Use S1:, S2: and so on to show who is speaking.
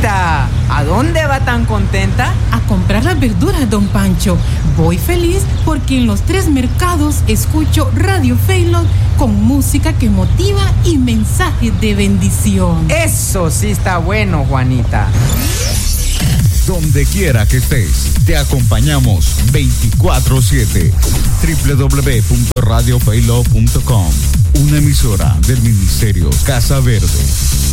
S1: Juanita, ¿a dónde va tan contenta?
S2: A comprar las verduras, don Pancho. Voy feliz porque en los 3 mercados escucho Radio Faylon con música que motiva y mensajes de bendición.
S1: Eso sí está bueno, Juanita.
S3: Donde quiera que estés, te acompañamos 24/7. www.radiofaylon.com, una emisora del Ministerio Casa Verde.